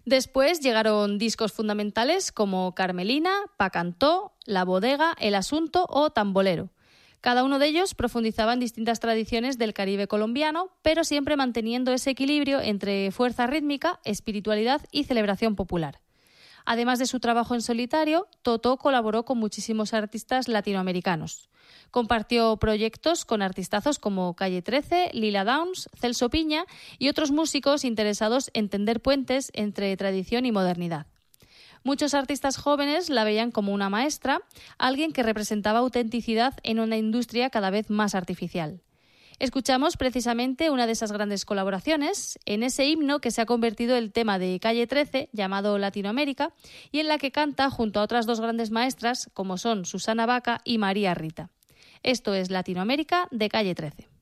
Después llegaron discos fundamentales como Carmelina, Pa' Cantó, La Bodega, El Asunto o Tambolero. Cada uno de ellos profundizaba en distintas tradiciones del Caribe colombiano, pero siempre manteniendo ese equilibrio entre fuerza rítmica, espiritualidad y celebración popular. Además de su trabajo en solitario, Totó colaboró con muchísimos artistas latinoamericanos. Compartió proyectos con artistazos como Calle 13, Lila Downs, Celso Piña y otros músicos interesados en tender puentes entre tradición y modernidad. Muchos artistas jóvenes la veían como una maestra, alguien que representaba autenticidad en una industria cada vez más artificial. Escuchamos precisamente una de esas grandes colaboraciones en ese himno que se ha convertido el tema de Calle 13, llamado Latinoamérica, y en la que canta junto a otras dos grandes maestras como son Susana Baca y María Rita. Esto es Latinoamérica de Calle 13.